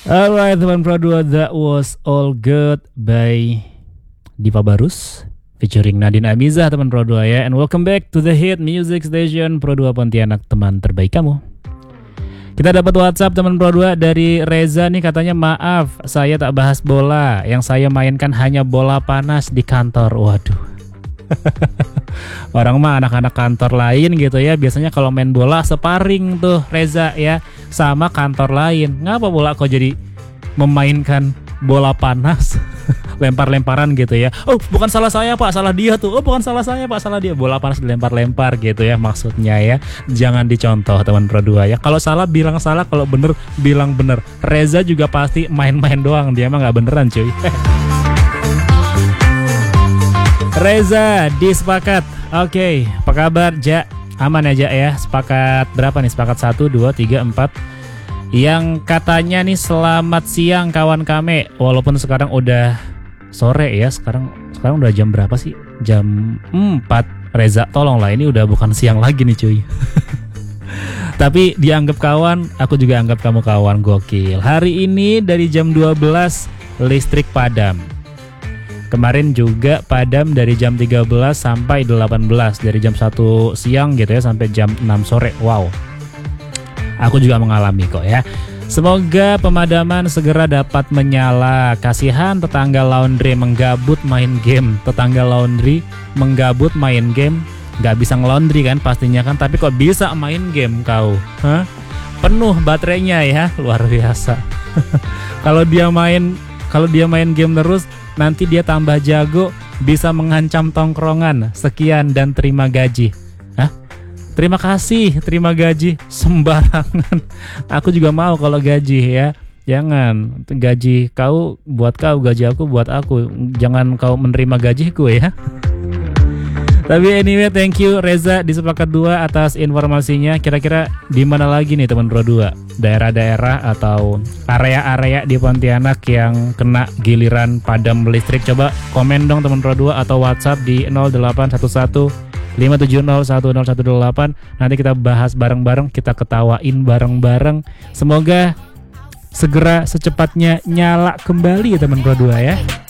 Alright teman Pro 2, that was All Good by Diva Barus featuring Nadine Amizah teman Pro 2 ya. And welcome back to the hit music station Pro 2 Pontianak, teman terbaik kamu. Kita dapat WhatsApp teman Pro 2 dari Reza nih, katanya maaf saya tak bahas bola, yang saya mainkan hanya bola panas di kantor. Waduh. Orang mah anak-anak kantor lain gitu ya, biasanya kalau main bola sparring tuh Reza ya sama kantor lain. Ngapa bola kok jadi memainkan bola panas? Lempar-lemparan gitu ya. Oh bukan salah saya pak, salah dia tuh. Oh bukan salah saya pak, salah dia. Bola panas dilempar-lempar gitu ya maksudnya ya. Jangan dicontoh teman Pro 2 ya. Kalau salah bilang salah, kalau bener bilang bener. Reza juga pasti main-main doang, dia mah gak beneran cuy. Reza disepakat. Oke, apa kabar Ja? Aman aja ya. Sepakat berapa nih? Sepakat 1, 2, 3, 4. Yang katanya nih selamat siang kawan kami. Walaupun sekarang udah sore ya. Sekarang udah jam berapa sih? Jam 4. Reza tolonglah, ini udah bukan siang lagi nih cuy. Tapi dianggap kawan, aku juga anggap kamu kawan. Gokil. Hari ini dari jam 12 listrik padam. Kemarin juga padam dari jam 13 sampai 18. Dari jam 1 siang gitu ya sampai jam 6 sore. Wow. Aku juga mengalami kok ya. Semoga pemadaman segera dapat menyala. Kasihan tetangga laundry menggabut main game. Tetangga laundry menggabut main game. Gak bisa ngelondri kan pastinya kan. Tapi kok bisa main game kau? Hah? Penuh baterainya ya. Luar biasa. Kalau dia main game terus, nanti dia tambah jago, bisa mengancam tongkrongan. Sekian dan terima gaji. Hah? Terima kasih, terima gaji sembarangan. Aku juga mau kalau gaji ya. Jangan, gaji kau buat kau, gaji aku buat aku. Jangan kau menerima gajiku ya. Tapi anyway, thank you Reza di Sepakat 2 atas informasinya. Kira-kira di mana lagi nih teman Pro 2? Daerah-daerah atau area-area di Pontianak yang kena giliran padam listrik? Coba komen dong teman Pro 2 atau WhatsApp di 0811 570 1018. Nanti kita bahas bareng-bareng, kita ketawain bareng-bareng. Semoga segera secepatnya nyala kembali ya teman Pro 2 ya.